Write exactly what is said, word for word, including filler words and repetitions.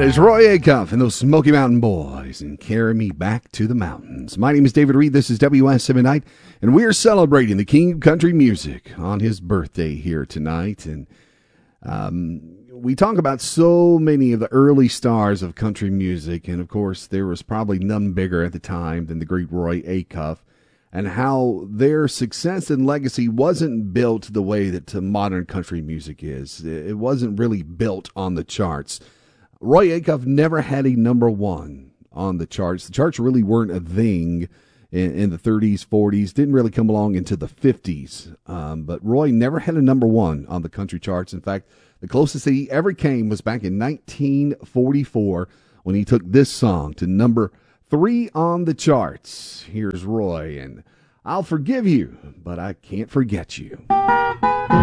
That is Roy Acuff and those Smoky Mountain Boys and Carry Me Back to the Mountains. My name is David Reed. This is W S seven Night, and we are celebrating the King of Country Music on his birthday here tonight. And um, we talk about so many of the early stars of country music, and of course there was probably none bigger at the time than the great Roy Acuff, and how their success and legacy wasn't built the way that modern country music is. It wasn't really built on the charts. Roy Acuff never had a number one on the charts. The charts really weren't a thing in, in the thirties, forties, didn't really come along into the fifties. Um, but Roy never had a number one on the country charts. In fact, the closest he ever came was back in nineteen forty-four when he took this song to number three on the charts. Here's Roy, and I'll forgive you, but I can't forget you.